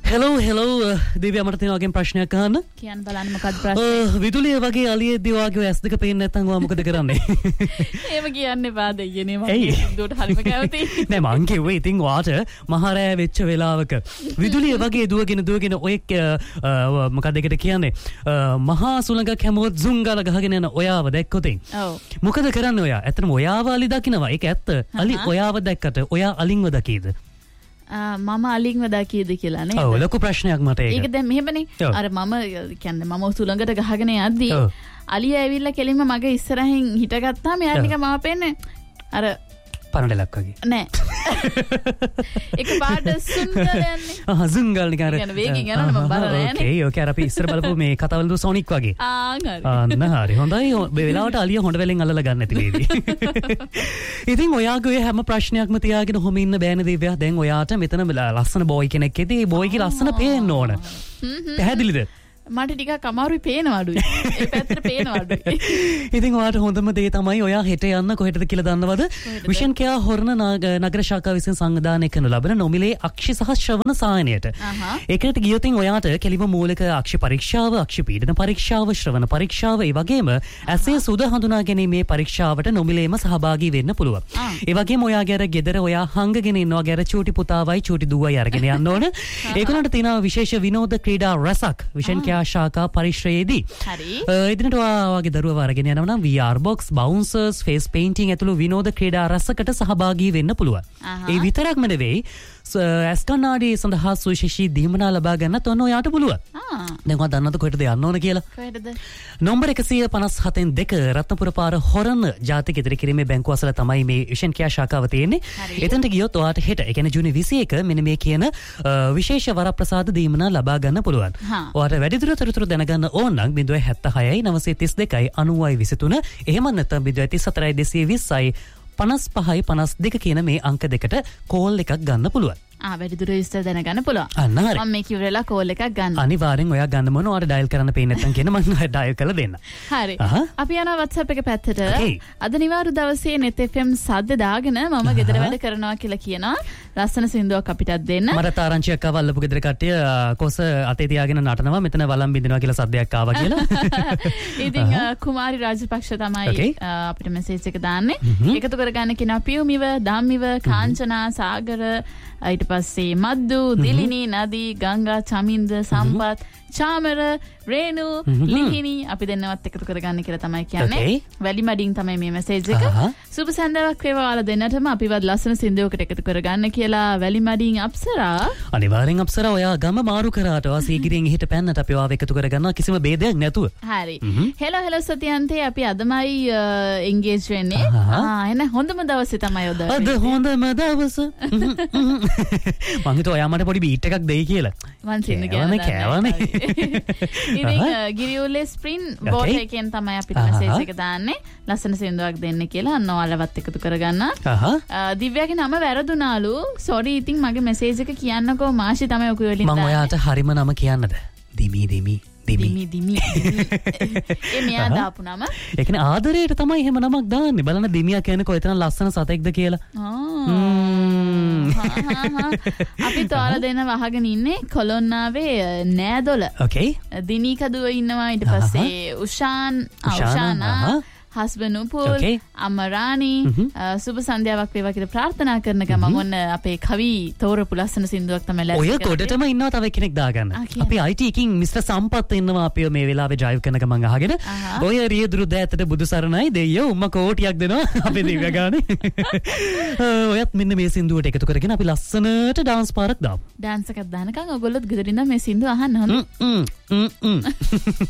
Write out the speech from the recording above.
Hello දිව්‍ය මට තියෙන වගේ ප්‍රශ්නයක් අහන්න. කියන්න බලන්න මොකක්ද ප්‍රශ්නේ? විදුලිය වගේ අලියෙද්දි වාගේ ඇස් දෙක පේන්නේ නැත්නම් ඔයා මොකද කරන්නේ? එහෙම කියන්න එපා දෙයියනේ මම දුවට හරිම කැමතියි. නෑ මං කිව්වේ ඉතින් වාට මහරෑ වෙච්ච වෙලාවක විදුලිය වගේ දුවගෙන ඔය මොකක්ද ඒකට කියන්නේ මහා සුළඟක් හැමෝත් zoom ගාලා ගහගෙන යන ඔයාව දැක්කොත් ඔව් මොකද කරන්නේ ඔයා? ඇත්තටම ඔයාව අලි දකින්නවා. ඒක ඇත්ත. අලි ඔයාව දැක්කට ඔයා අලින්ව දකීද? මම අලින්ව දකීද කියලා නේද? ඔව් ලොකු ප්‍රශ්නයක් මට ඒක. ඒක දැන් මෙහෙමනේ. අර මම කියන්නේ මම සුළඟට ගහගෙන යද්දී අලිය ඇවිල්ලා කෙලින්ම මගේ ඉස්සරහින් හිටගත්තාම එයා නිකන් මම පෙන්නේ අර පරණලක් වගේ. නෑ. ඒක පාට සුන්දර යන්නේ. සුන්ගල් නිකන් අර. يعني වේගින් යනවා මම බලලා නෑනේ. ඕකේ අර අපි ඉස්සර බලපු මේ කතාවල දු සොනික් වගේ. හරි. හරි. හොඳයි. මේ වෙලාවට අලිය හොඬ වෙලෙන් අල්ලලා ගන්න නැති වේවි. ඉතින් ඔයාගේ හැම ප්‍රශ්නයක්ම තියාගෙන ඔහොම ඉන්න බෑනේ දිව්‍යා. දැන් ඔයාට මෙතන ලස්සන බෝයි කෙනෙක් ඉදී ඒ බෝයිගේ ලස්සන පේන්න ඕන. පැහැදිලිද? මට ටිකක් අමාරුයි පේනවා අඩුයි. ඒ පැත්තට පේනවා අඩුයි. ඉතින් ඔයාට හොඳම දේ තමයි ඔයා හෙට යන්න කොහෙටද කියලා දන්නවද? විෂන් කෙයා හොරණ නගර ශාඛාව විසින් සංවිධානය කරන ලබන නොමිලේ අක්ෂි සහ ශ්‍රවණ සායනයට. ඒකට ගියොත් ඔයාට කෙලිම මූලික අක්ෂි පරීක්ෂාව, අක්ෂි පීඩන පරීක්ෂාව, ශ්‍රවණ පරීක්ෂාව, ඒ වගේම ඇසේ සුද හඳුනා ගැනීමේ පරීක්ෂාවට නොමිලේම සහභාගී වෙන්න පුළුවන්. ඒ වගේම ඔයාගේ අර ගෙදර ඔයා හංගගෙන ඉන්නවා ගෙර චූටි පුතාවයි චූටි දුවයි අරගෙන යන්න ඕන. ඒගොල්ලන්ට තියෙනවා විශේෂ විනෝද ක්‍රීඩා රසක්. විෂන් කෙයා ශාඛා පරිශ්‍රයේදී එදිනට ඔයාගේ දරුවව අරගෙන යනවා නම් VR box, bouncers, face painting ඇතුළු විනෝද ක්‍රීඩා රසකට සහභාගී වෙන්න පුළුවන්. ඒ විතරක්ම නෙවෙයි ඇස් කණ්ණාඩි සඳහා සුවිශේෂී දීමනා ලබා ගන්නත් ඔන්න ඔයාට පුළුවන්. දැන් ඔයා දන්නවද කොහෙටද යන්න ඕන කියලා? කොහෙටද? නම්බර 157න් 2 රත්නපුර පාර හොරණ ජාතික ඉදිරි කිරීමේ බැංකුව අසල තමයි මේ විෂන් කෙයා ශාඛාව තියෙන්නේ. එතනට ගියොත් ඔයාට හෙට ඒ කියන්නේ ජූනි 21 මෙන්න මේ කියන විශේෂ වරප්‍රසාද දීමනා ලබා ගන්න පුළුවන්. ඔයාට වැඩිදුර තොරතුරු දැනගන්න ඕන නම් 076 932 9023 එහෙම නැත්නම් 034 220 55 52 කියන මේ අංක දෙකට කෝල් එකක් ගන්න පුළුවන්. වැඩිදුර විස්තර දැනගන්න පුළුවන්. අන්න හරි. මම මේ කිව්වලා කෝල් එකක් ගන්න. අනිවාර්යෙන් ඔයා ගන්න මොන ඔයාට ඩයල් කරන්න පේන්නේ නැත්නම් කියන මම ඩයල් කරලා දෙන්න. හරි. අපි යනවා WhatsApp එක පැත්තට. අද නිවාරු දවසේ net FM සද්ද දාගෙන මම ගෙදර වැඩ කරනවා කියලා කියනවා. ලස්සන සින්දුවක් අපිටත් දෙන්න. මට ආරංචියක් ආවා අල්ලපු ගෙදර කට්ටිය කොස අතේ තියාගෙන නටනවා මෙතන වළම් බින්දිනවා කියලා සද්දයක් ආවා කියලා. ඉතින් කුමාරි රාජපක්ෂ තමයි අපිට මෙසේජ් එක දාන්නේ. එකතු කරගන්න කියනවා පියුමිව, ධම්මිව, කාංචනා, සාගර ඊට පස්සේ මද්දු, දිලිනි, නදී, ගංගා, චමින්ද, සම්පත්, චාමර, රේණු, ලිහිණි අපි දෙන්නවත් එකතු කරගන්න කියලා තමයි කියන්නේ. වැලිමඩින් තමයි මේ මෙසේජ් එක. සුබ සන්දාවක් වේවා ඔයාලා දෙන්නටම අපිවත් ලස්සන සින්දුවකට එකතු කරගන්න කියලා වැලිමඩින් අප්සරා. අනිවාර්යෙන් අප්සරා ඔයා ගම මාරු කරාට ඔයා සීගිරියෙන් හිට පැන්නට අපි ඔයාව එකතු කරගන්නවා කිසිම ભેදයක් නැතුව. හරි. හෙලෝ සතියන්තේ අපි අදමයි එන්ගේජ් වෙන්නේ. එන හොඳම දවසේ තමයි අද හොඳම දවස. මං හිතුවා ඔයා මට පොඩි බීට් එකක් දෙයි කියලා. මං සින්දු කෑවනේ. ඉතින් ගිරියුලේ ස්ප්‍රින් බෝට් එකෙන් තමයි අපිට මෙසේජ් එක දාන්නේ. ලස්සන සින්දුවක් දෙන්න කියලා අන්න ඔයාලවත් එකතු කරගන්න. දිව්‍යාගේ නම වැරදුනාලු. සෝරි ඉතින් මගේ මෙසේජ් එක කියන්නකෝ මාෂි තමයි ඔක වලින් දාන්නේ. මම ඔයාට හරිම නම කියන්නද? දිමි. ඒ මෙයා දාපු නම. ඒ කියන්නේ ආදරයට තමයි එහෙම නමක් දාන්නේ. බලන්න දිමියා කියන්නේ කොයිතරම් ලස්සන සතෙක්ද කියලා. අපි තෝරලා දෙන වහගෙන ඉන්නේ කොළොන්නාවේ නෑදොල. ඕකේ. දිනීකදුව ඉන්නවා ඊට පස්සේ උෂානා හස්බනුපුල් අමරානි සුබ සන්ධ්‍යාවක් වේවා කියලා ප්‍රාර්ථනා කරන ගමන් ඔන්න අපේ කවි තෝරපු ලස්සන සින්දුවක් තමයි ලැබෙන්නේ. ඔය කොටටම ඉන්නවා තව කෙනෙක් දාගන්න. අපි IT එකකින් මිස්ටර් සම්පත් ඉන්නවා අපිව මේ වෙලාවේ ඩ්‍රයිව් කරන ගමන් අහගෙන. ඔය රියදුරු දෑතට බුදු සරණයි දෙයියෝ උම්ම කෝටියක් දෙනවා අපේ දිව්‍ය ගානේ. ඔයත් මෙන්න මේ සින්දුවට එකතු කරගෙන අපි ලස්සනට ඩාන්ස් පාරක් දාමු. ඩාන්ස් එකක් දානකම් ඔයගොල්ලොත් ගෙදරින් ඉඳන් මේ සින්දුව අහන්න හොඳ.